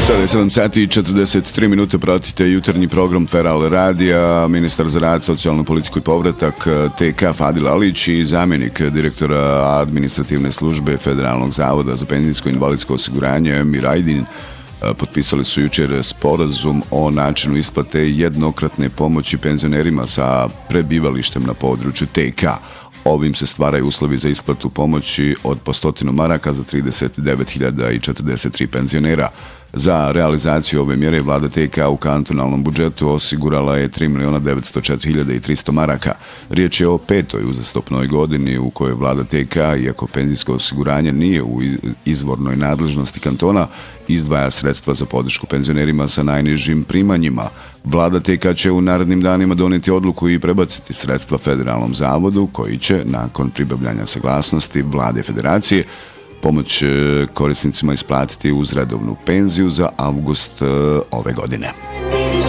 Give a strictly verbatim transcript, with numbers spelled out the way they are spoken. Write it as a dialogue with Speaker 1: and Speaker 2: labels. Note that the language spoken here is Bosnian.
Speaker 1: Sada je sedam sati i četrdeset tri minute, pratite jutarnji program Feral Radija. Ministar za rad, socijalnu politiku i povratak T K Fadil Alić i zamjenik direktora administrativne službe Federalnog zavoda za penzijsko i invalidsko osiguranje Emir Aydin potpisali su jučer sporazum o načinu isplate jednokratne pomoći penzionerima sa prebivalištem na području T K. Ovim se stvaraju uslovi za isplatu pomoći od po stotinu maraka za trideset devet hiljada četrdeset tri penzionera. Za realizaciju ove mjere vlada T K u kantonalnom budžetu osigurala je tri miliona devetsto četiri hiljade tristo maraka. Riječ je o petoj uzastopnoj godini u kojoj vlada T K, iako penzijsko osiguranje nije u izvornoj nadležnosti kantona, izdvaja sredstva za podršku penzionerima sa najnižim primanjima. Vlada T K će u narednim danima donijeti odluku i prebaciti sredstva Federalnom zavodu, koji će, nakon pribavljanja saglasnosti vlade Federacije, pomoć korisnicima isplatiti uz redovnu penziju za avgust ove godine.